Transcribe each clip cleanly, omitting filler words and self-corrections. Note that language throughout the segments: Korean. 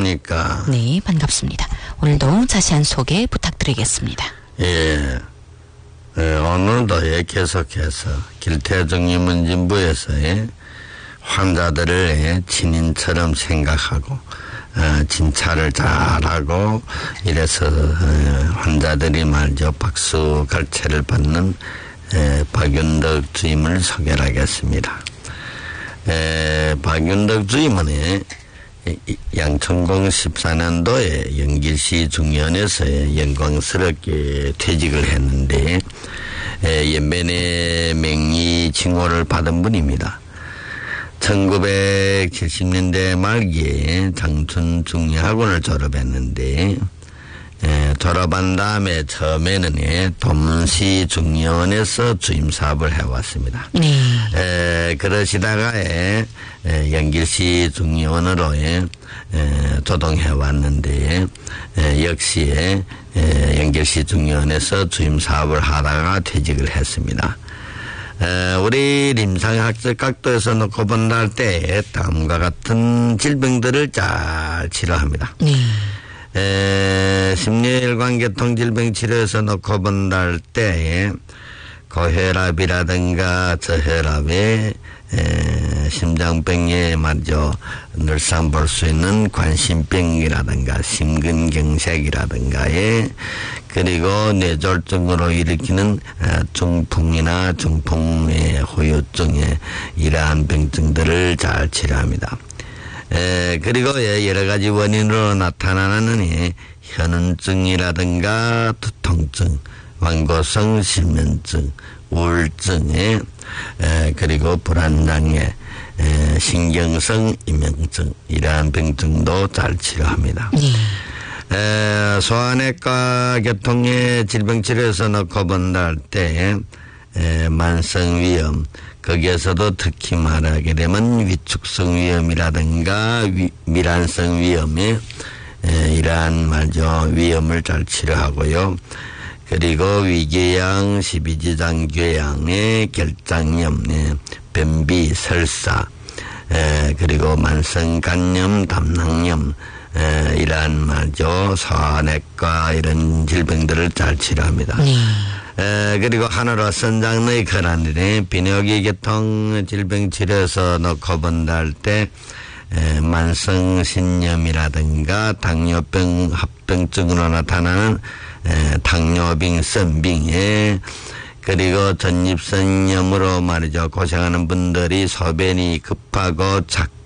안녕하십니까. 네, 반갑습니다. 오늘도 자세한 소개 부탁드리겠습니다. 예. 오늘도 계속해서 길태중이문진부에서 환자들을 친인처럼 생각하고 진찰을 잘하고 이래서 환자들이 말이죠 박수 갈채를 받는 박윤덕 주임을 소개를 하겠습니다. 박윤덕 주임은 양천공 14년도에 영길시 중의원에서 영광스럽게 퇴직을 했는데 연변의 맹리 칭호를 받은 분입니다. 1970년대 말기에 장춘 중의학원을 졸업했는데 졸업한 다음에 처음에는 동문시 중의원에서 주임 사업을 해왔습니다. 그러시다가 영길시 중의원으로 조동해왔는데 역시 영길시 중의원에서 주임 사업을 하다가 퇴직을 했습니다. 우리 임상학적 각도에서 놓고 본다 할 때 다음과 같은 질병들을 잘 치료합니다. 심리혈관계통질병 치료에서 놓고 본다 할 때 고혈압이라든가 저혈압에 심장병에 말이죠 늘상 볼 수 있는 관심병이라든가 심근경색이라든가에 그리고 뇌졸중으로 일으키는 중풍이나 중풍의 후유증에 이러한 병증들을 잘 치료합니다. 그리고 여러 가지 원인으로 나타나는 현운증이라든가 두통증, 완고성 실면증, 우울증에 그리고 불안장애, 신경성 이명증 이러한 병증도 잘 치료합니다. 소아내과 계통의 질병치료에서 놓고 본다 할 때 만성위염 거기에서도 특히 말하게 되면 위축성 위염이라든가 미란성 위염에 이러한 말이죠 위염을 잘 치료하고요. 그리고 위궤양, 십이지장궤양의 결장염, 변비, 설사, 그리고 만성간염, 담낭염, 이러한 말이죠 소아내과 이런 질병들을 잘 치료합니다. 그리고 하늘로 선장의 거란들의 비뇨기 계통 질병 치료에서 놓고 본다 할 때 만성신염이라든가 당뇨병 합병증으로 나타나는 당뇨병, 선빙에 그리고 전립선염으로 말이죠 고생하는 분들이 소변이 급하고 작고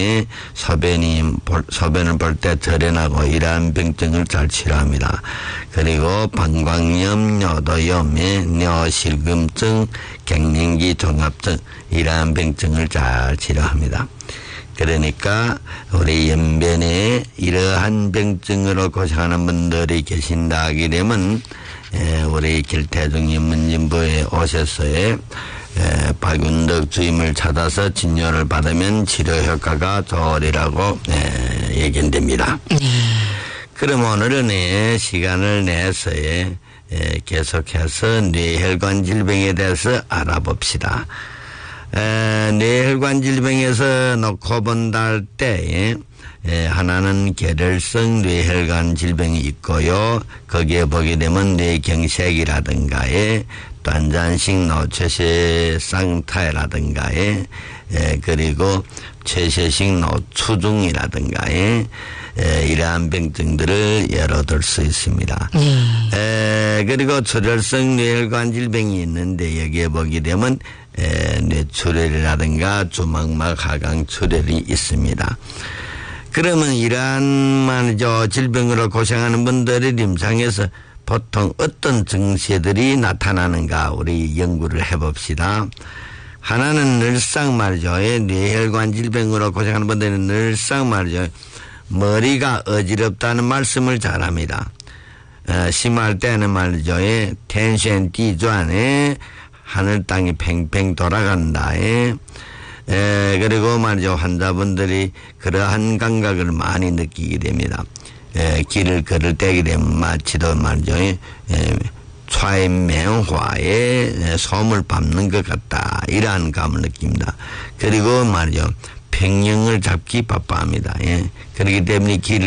소변을 볼 때 저련하고 이러한 병증을 잘 치료합니다. 그리고 방광염, 요도염에 뇌실금증, 갱년기 종합증 이러한 병증을 잘 치료합니다. 그러니까 우리 연변에 이러한 병증으로 고생하는 분들이 계신다 하게 되면 우리 길태중인문진부에 오셔서 박윤덕 주임을 찾아서 진료를 받으면 치료 효과가 좋으리라고 얘기됩니다. 그럼 오늘은 시간을 내서 계속해서 뇌혈관 질병에 대해서 알아봅시다. 뇌혈관 질병에서 놓고 본다 할 때 하나는 계렬성 뇌혈관 질병이 있고요. 거기에 보게 되면 뇌경색이라든가에 단전식 노폐쇄 쌍타라든가에 그리고 폐쇄식 노추중이라든가에 이러한 병증들을 열어둘 수 있습니다. 그리고 출혈성 뇌혈관 질병이 있는데 여기에 보게 되면 뇌출혈이라든가 주막막 하강 출혈이 있습니다. 그러면 이러한 말이죠 질병으로 고생하는 분들의 임상에서 보통 어떤 증세들이 나타나는가 우리 연구를 해봅시다. 하나는 늘상 말이죠 뇌혈관 질병으로 고생하는 분들은 늘상 말이죠 머리가 어지럽다는 말씀을 잘합니다. 심할 때는 말이죠 텐션 뒤전에 하늘 땅이 팽팽 돌아간다. 그리고 말이죠 환자분들이 그러한 감각을 많이 느끼게 됩니다. 길을 걸을 때게 되면 마치도 말이죠 차인맹화에 솜을 밟는 것 같다 이러한 감을 느낍니다. 그리고 말이죠 평형을 잡기 바빠합니다. 그렇기 때문에 길을